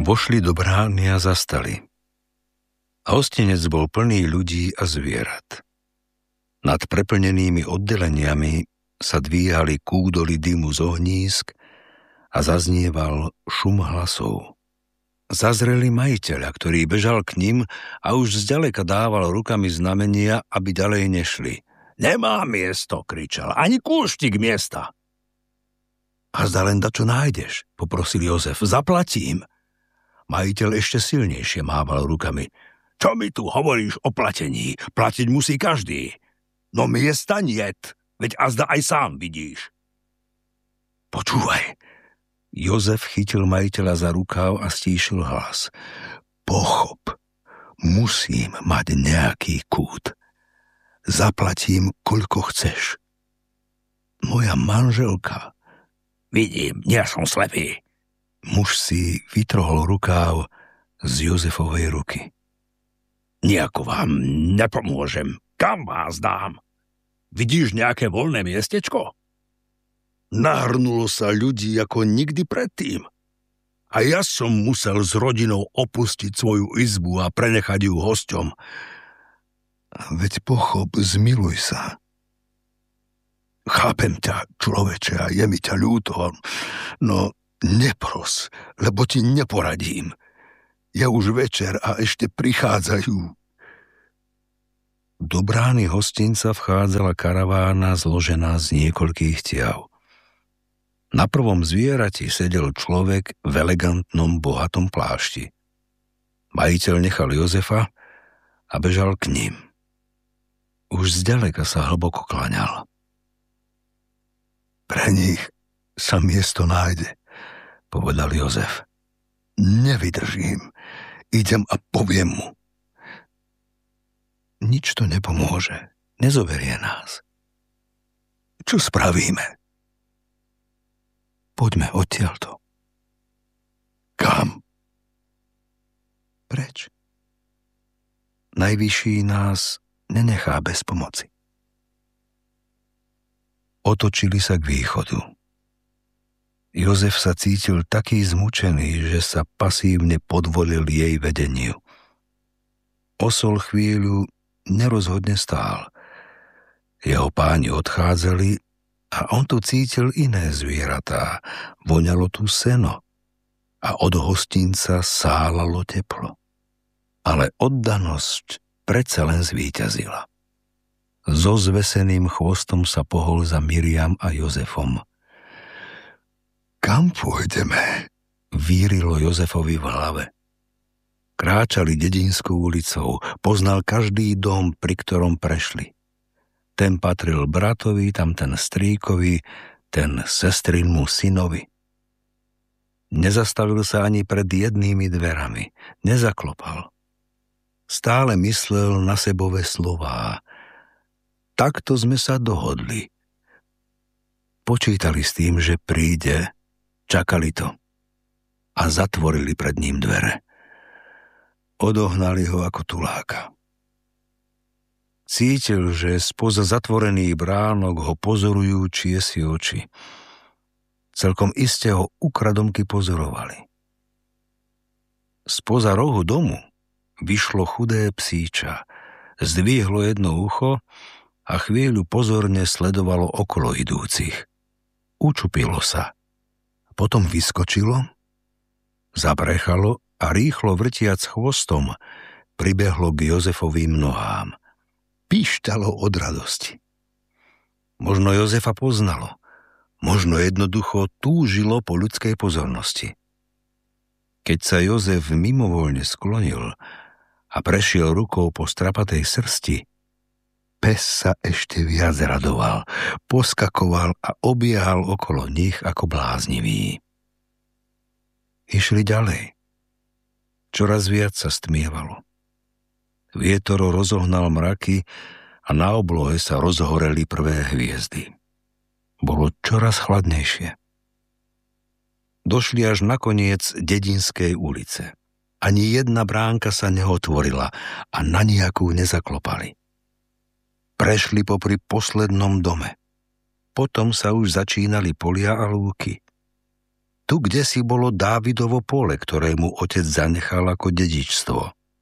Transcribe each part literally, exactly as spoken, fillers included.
Vošli do brány a zastali. Hostinec bol plný ľudí a zvierat. Nad preplnenými oddeleniami sa dvíhali kúdoly dymu z ohnízk a zaznieval šum hlasov. Zazreli majiteľa, ktorý bežal k ním a už zďaleka dával rukami znamenia, aby ďalej nešli. Nemá miesto, kričal, ani kúštik miesta. A zda len dačo nájdeš, poprosil Jozef, zaplatím. Majiteľ ešte silnejšie mával rukami. Čo mi tu hovoríš o platení? Platiť musí každý. No miesta niet, veď azda aj sám vidíš. Počúvaj. Jozef chytil majiteľa za rukáv a stíšil hlas. Pochop, musím mať nejaký kút. Zaplatím, koľko chceš. Moja manželka. Vidím, nie som slepý. Muž si vytrhol rukáv z Jozefovej ruky. Nejako vám nepomôžem. Kam vás dám? Vidíš nejaké voľné miestečko? Nahrnulo sa ľudí ako nikdy predtým. A ja som musel s rodinou opustiť svoju izbu a prenechať ju hosťom. Veď pochop, zmiluj sa. Chápem ťa, človeče, a je mi ťa ľúto, no nepros, lebo ti neporadím. Je už večer a ešte prichádzajú. Do brány hostinca vchádzala karavána zložená z niekoľkých tiav. Na prvom zvierati sedel človek v elegantnom, bohatom plášti. Majiteľ nechal Jozefa a bežal k ním. Už zďaleka sa hlboko klaňal. Pre nich sa miesto nájde, povedal Jozef. Nevydržím. Idem a poviem mu. Nič to nepomôže. Nezoberie nás. Čo spravíme? Poďme odtiaľto. Kam? Preč? Najvyšší nás nenechá bez pomoci. Otočili sa k východu. Jozef sa cítil taký zmučený, že sa pasívne podvolil jej vedeniu. Osol chvíľu nerozhodne stál. Jeho páni odchádzali a on tu cítil iné zvieratá. Voňalo tu seno a od hostinca sálalo teplo. Ale oddanosť predsa len zvíťazila. So zveseným chvostom sa pohol za Miriam a Jozefom. Kam pôjdeme? Vírilo Jozefovi v hlave. Kráčali dedinskou ulicou, poznal každý dom, pri ktorom prešli. Ten patril bratovi, tamten strýkovi, ten sestrinmu synovi. Nezastavil sa ani pred jednými dverami, nezaklopal. Stále myslel na sebové slová. Takto sme sa dohodli. Počítali s tým, že príde. Čakali to a zatvorili pred ním dvere. Odohnali ho ako tuláka. Cítil, že spoza zatvorených bránok ho pozorujú čiesi oči. Celkom iste ho ukradomky pozorovali. Spoza rohu domu vyšlo chudé psíča, zdvihlo jedno ucho a chvíľu pozorne sledovalo okolo idúcich. Učupilo sa. Potom vyskočilo, zabrechalo a rýchlo vrtiac chvostom pribehlo k Jozefovým nohám. Píšťalo od radosti. Možno Jozefa poznalo, možno jednoducho túžilo po ľudskej pozornosti. Keď sa Jozef mimovoľne sklonil a prešiel rukou po strapatej srsti, pes sa ešte viac radoval, poskakoval a obiehal okolo nich ako bláznivý. Išli ďalej. Čoraz viac sa stmievalo. Vietor rozohnal mraky a na oblohe sa rozhoreli prvé hviezdy. Bolo čoraz chladnejšie. Došli až na koniec dedinskej ulice. Ani jedna bránka sa neotvorila a na nejakú nezaklopali. Prešli popri poslednom dome. Potom sa už začínali polia a lúky. Tu kdesi bolo Dávidovo pole, ktoré mu otec zanechal ako dedičstvo.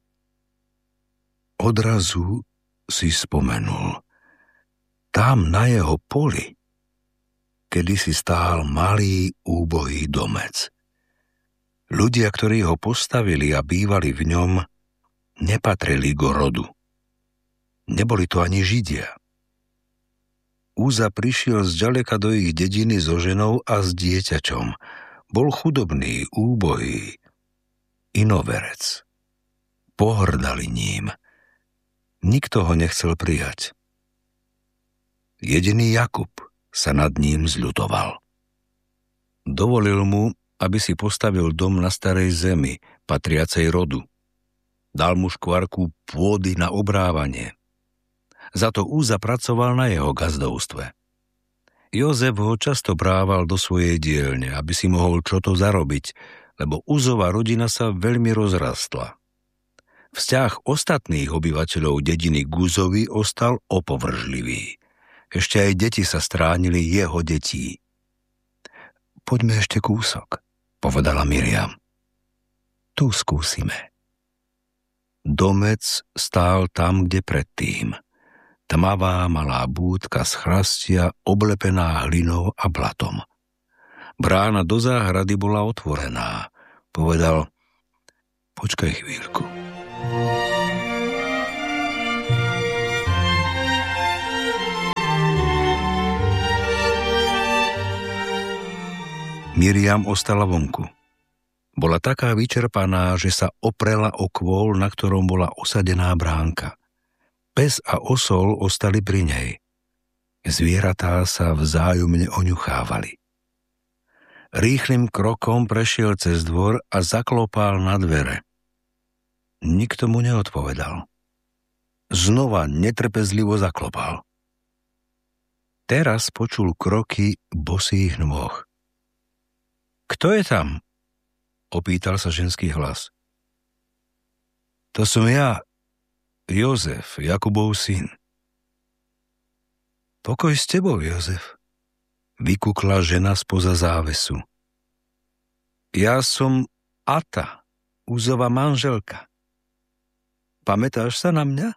Odrazu si spomenul. Tam na jeho poli kedysi stál malý, úbohý domec. Ľudia, ktorí ho postavili a bývali v ňom, nepatrili k rodu. Neboli to ani Židia. Úza prišiel zďaleka do ich dediny so ženou a s dieťačom. Bol chudobný, úbohý, inoverec. Pohrdali ním. Nikto ho nechcel prijať. Jediný Jakub sa nad ním zľutoval. Dovolil mu, aby si postavil dom na starej zemi, patriacej rodu. Dal mu škvarku pôdy na obrávanie. Za to Úza pracoval na jeho gazdovstve. Jozef ho často brával do svojej dielne, aby si mohol čoto zarobiť, lebo Úzova rodina sa veľmi rozrastla. Vzťah ostatných obyvateľov dediny k Úzovi ostal opovržlivý. Ešte aj deti sa stránili jeho detí. Poďme ešte kúsok, povedala Miriam. Tu skúsime. Domec stál tam, kde predtým. Tmavá malá búdka z chrastia, oblepená hlinou a blatom. Brána do záhrady bola otvorená. Povedal, počkaj chvíľku. Miriam ostala vonku. Bola taká vyčerpaná, že sa oprela o kvôl, na ktorom bola osadená bránka. Pes a osol ostali pri nej. Zvieratá sa vzájomne oňuchávali. Rýchlym krokom prešiel cez dvor a zaklopal na dvere. Nikto mu neodpovedal. Znova netrpezlivo zaklopal. Teraz počul kroky bosých nôh. Kto je tam? Opýtal sa ženský hlas. To som ja, Jozef, Jakubov syn. Pokoj s tebou, Jozef, vykukla žena spoza závesu. Ja som Ata, Úzova manželka. Pamätáš sa na mňa?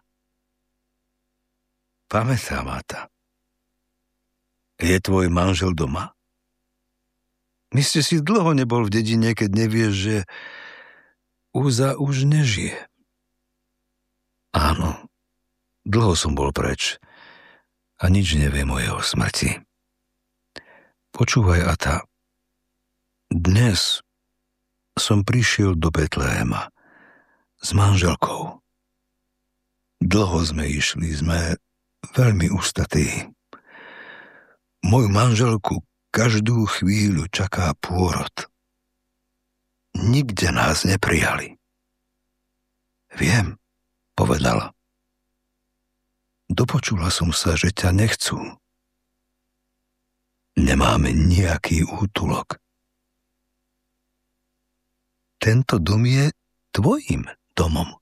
Pamätám, Ata. Je tvoj manžel doma? My ste si dlho nebol v dedine, keď nevieš, že Úza už nežije. Áno, dlho som bol preč a nič neviem o jeho smrti. Počúvaj, Ata, dnes som prišiel do Betléma s manželkou. Dlho sme išli, sme veľmi ústatí. Moju manželku každú chvíľu čaká pôrod. Nikde nás neprijali. Viem, povedala. Dopočula som sa, že ťa nechcú. Nemáme nejaký útulok. Tento dom je tvojim domom.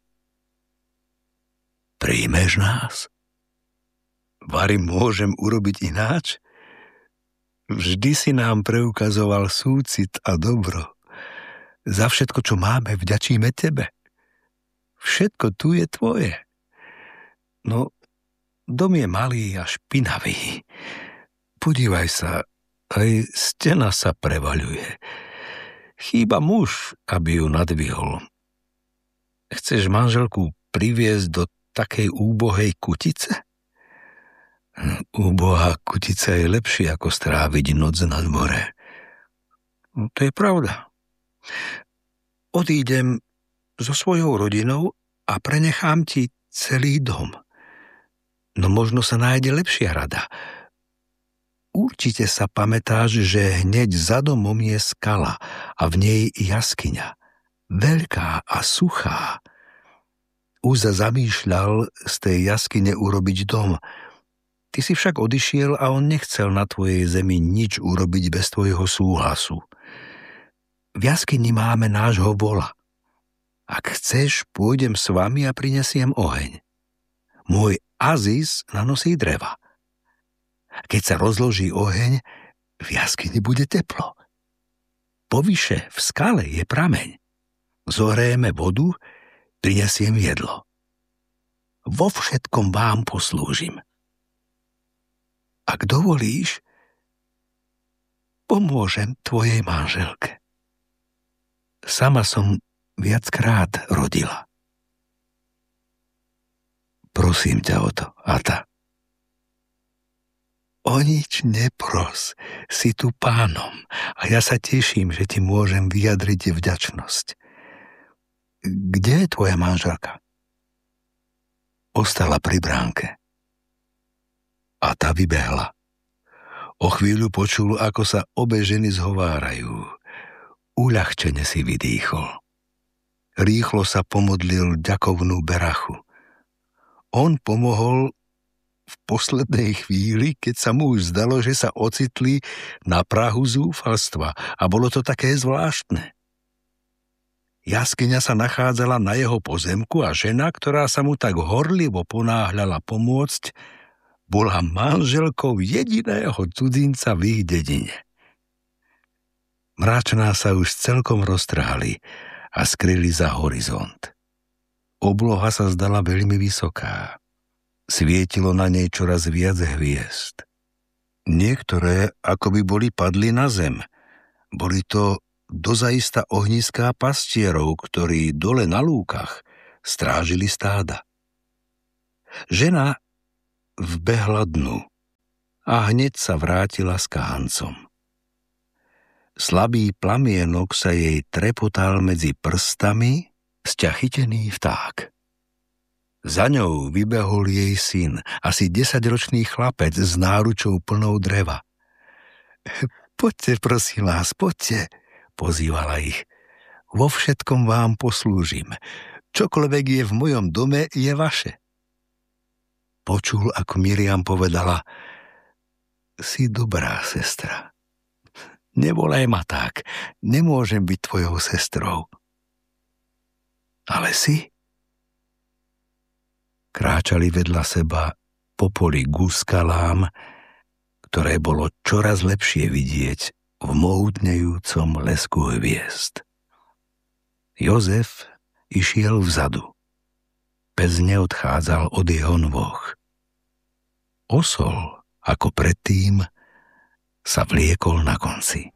Príjmeš nás? Vary môžem urobiť ináč? Vždy si nám preukazoval súcit a dobro. Za všetko, čo máme, vďačíme tebe. Všetko tu je tvoje. No, dom je malý a špinavý. Podívaj sa, aj stena sa prevaľuje. Chýba muž, aby ju nadvihol. Chceš manželku priviesť do takej úbohej kutice? Úbohá kutica je lepšie, ako stráviť noc na dvore. No, to je pravda. Odídem so svojou rodinou a prenechám ti celý dom. No možno sa nájde lepšia rada. Určite sa pamätáš, že hneď za domom je skala a v nej jaskyňa. Veľká a suchá. Úza zamýšľal z tej jaskyne urobiť dom. Ty si však odišiel a on nechcel na tvojej zemi nič urobiť bez tvojho súhlasu. V jaskyni máme nášho vola. Ak chceš, pôjdem s vami a prinesiem oheň. Môj Aziz nanosí dreva. Keď sa rozloží oheň, v jaskyni bude teplo. povyše v skale je prameň. Zohrejeme vodu, prinesiem jedlo. Vo všetkom vám poslúžim. Ak dovolíš, pomôžem tvojej manželke. Sama som viackrát rodila. Prosím ťa o to, Ata. O nič nepros, si tu pánom a ja sa teším, že ti môžem vyjadriť vďačnosť. Kde je tvoja manželka? Ostala pri bránke. Ata vybehla. O chvíľu počul, ako sa obe ženy zhovárajú. Uľahčene si vydýchol. Rýchlo sa pomodlil ďakovnú berachu. On pomohol v poslednej chvíli, keď sa mu už zdalo, že sa ocitli na prahu zúfalstva a bolo to také zvláštne. Jaskyňa sa nachádzala na jeho pozemku a žena, ktorá sa mu tak horlivo ponáhľala pomôcť, bola manželkou jediného cudzinca v ich dedine. Mračná sa už celkom roztrhali a skryli za horizont. Obloha sa zdala veľmi vysoká. Svietilo na nej čoraz viac hviezd. Niektoré akoby boli padli na zem. Boli to dozaista ohniská pastierov, ktorí dole na lúkach strážili stáda. Žena vbehla dnu a hneď sa vrátila s kahancom. Slabý plamienok sa jej trepotal medzi prstami, sťachytený vták. Za ňou vybehol jej syn, asi desaťročný chlapec s náručou plnou dreva. Poďte, prosím vás, poďte, pozývala ich. Vo všetkom vám poslúžim. Čokoľvek je v mojom dome, je vaše. Počul, ako Miriam povedala: Si dobrá sestra. Nevolaj ma tak, nemôžem byť tvojou sestrou. Ale si? Kráčali vedľa seba po poli k skalám, ktoré bolo čoraz lepšie vidieť v mohutnejúcom lesku hviezd. Jozef išiel vzadu. Pes neodchádzal od jeho nôh. Osol, ako predtým, sa vliekol na konci.